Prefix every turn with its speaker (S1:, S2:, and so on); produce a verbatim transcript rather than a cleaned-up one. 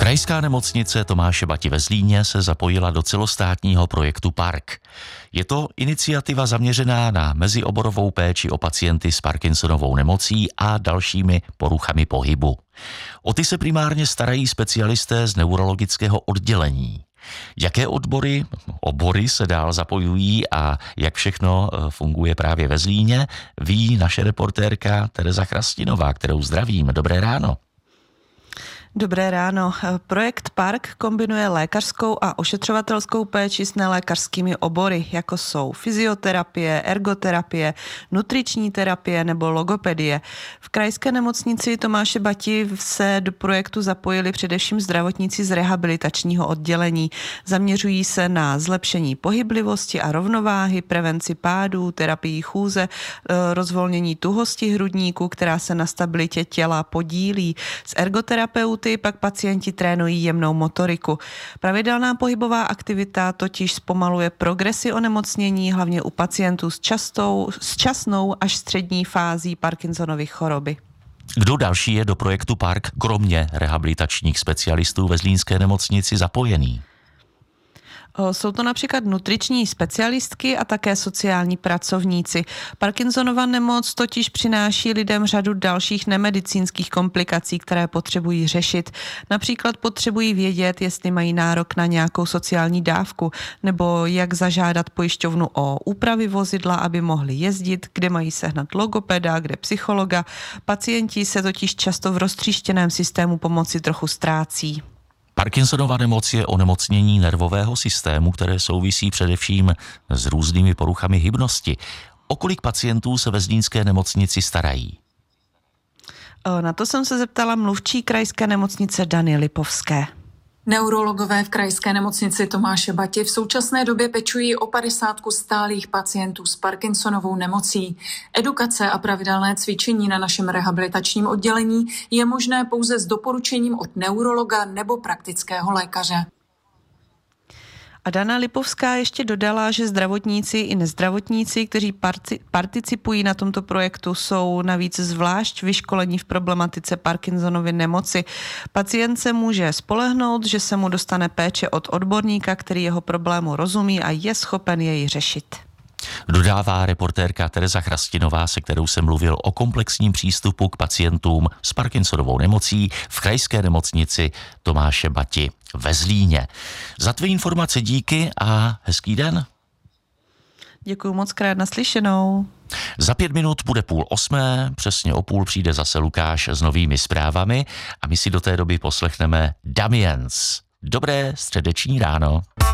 S1: Krajská nemocnice Tomáše Bati ve Zlíně se zapojila do celostátního projektu Park. Je to iniciativa zaměřená na mezioborovou péči o pacienty s Parkinsonovou nemocí a dalšími poruchami pohybu. O ty se primárně starají specialisté z neurologického oddělení. Jaké odbory, obory se dál zapojují a jak všechno funguje právě ve Zlíně, ví naše reportérka Tereza Chrastinová, kterou zdravím. Dobré ráno.
S2: Dobré ráno. Projekt Park kombinuje lékařskou a ošetřovatelskou péči s nelékařskými obory, jako jsou fyzioterapie, ergoterapie, nutriční terapie nebo logopedie. V krajské nemocnici Tomáše Bati se do projektu zapojili především zdravotníci z rehabilitačního oddělení. Zaměřují se na zlepšení pohyblivosti a rovnováhy, prevenci pádů, terapii chůze, rozvolnění tuhosti hrudníku, která se na stabilitě těla podílí. S ergoterapeuty pak pacienti trénují jemnou motoriku. Pravidelná pohybová aktivita totiž zpomaluje progresi onemocnění, hlavně u pacientů s, častou, s časnou až střední fází Parkinsonovy choroby.
S1: Kdo další je do projektu Park, kromě rehabilitačních specialistů ve zlínské nemocnici, zapojený?
S2: Jsou to například nutriční specialistky a také sociální pracovníci. Parkinsonova nemoc totiž přináší lidem řadu dalších nemedicínských komplikací, které potřebují řešit. Například potřebují vědět, jestli mají nárok na nějakou sociální dávku, nebo jak zažádat pojišťovnu o úpravy vozidla, aby mohli jezdit, kde mají sehnat logopeda, kde psychologa. Pacienti se totiž často v roztříštěném systému pomoci trochu ztrácí.
S1: Parkinsonova nemoc je onemocnění nervového systému, které souvisí především s různými poruchami hybnosti. O kolik pacientů se ve zlínské nemocnici starají?
S2: Na to jsem se zeptala mluvčí krajské nemocnice Dany Lipovské.
S3: Neurologové v krajské nemocnici Tomáše Bati v současné době pečují o padesátku stálých pacientů s Parkinsonovou nemocí. Edukace a pravidelné cvičení na našem rehabilitačním oddělení je možné pouze s doporučením od neurologa nebo praktického lékaře.
S2: A Dana Lipovská ještě dodala, že zdravotníci i nezdravotníci, kteří parci, participují na tomto projektu, jsou navíc zvlášť vyškolení v problematice Parkinsonovy nemoci. Pacient se může spolehnout, že se mu dostane péče od odborníka, který jeho problému rozumí a je schopen jej řešit.
S1: Dodává reportérka Tereza Chrastinová, se kterou jsem mluvil o komplexním přístupu k pacientům s Parkinsonovou nemocí v krajské nemocnici Tomáše Bati ve Zlíně. Za tvé informace díky a hezký den.
S2: Děkuji moc krát, naslyšenou.
S1: Za pět minut bude půl osmé, přesně o půl přijde zase Lukáš s novými zprávami a my si do té doby poslechneme Damiens. Dobré středeční ráno.